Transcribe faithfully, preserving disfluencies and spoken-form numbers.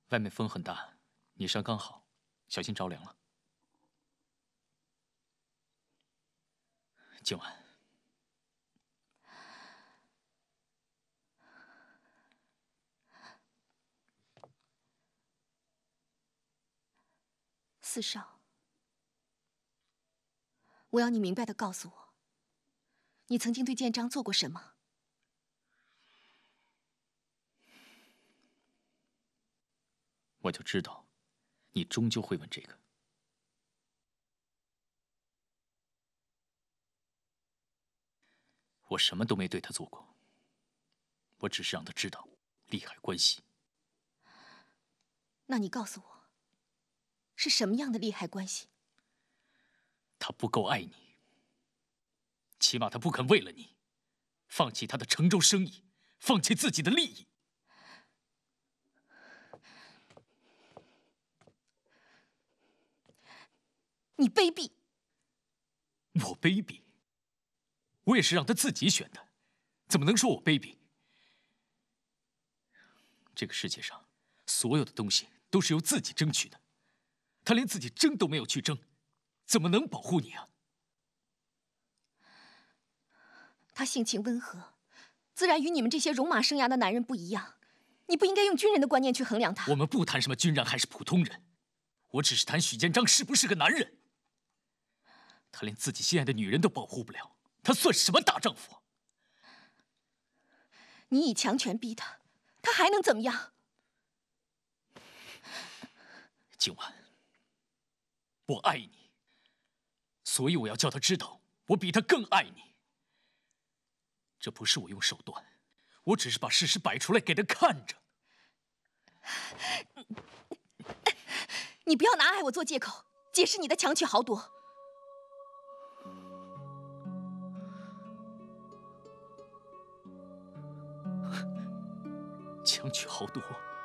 外面风很大，你伤刚好，小心着凉了。今晚， 四少，我要你明白的告诉我，你曾经对建章做过什么？ 我就知道，你终究会问这个。我什么都没对他做过，我只是让他知道利害关系。 那你告诉我，是什么样的利害关系？ 他不够爱你，起码他不肯为了你，放弃他的城州生意，放弃自己的利益。 你卑鄙！ 我卑鄙？我也是让他自己选的，怎么能说我卑鄙？这个世界上，所有的东西都是由自己争取的，他连自己争都没有去争，怎么能保护你啊？ 他性情温和，自然与你们这些戎马生涯的男人不一样。你不应该用军人的观念去衡量他。 我们不谈什么军人还是普通人，我只是谈许建章是不是个男人。他连自己心爱的女人都保护不了，他算什么大丈夫啊？ 你以强权逼他，他还能怎么样？ 今晚，我爱你，所以我要叫他知道，我比他更爱你。这不是我用手段，我只是把事实摆出来给他看着。 你不要拿爱我做借口，解释你的强取豪夺。 强取豪夺。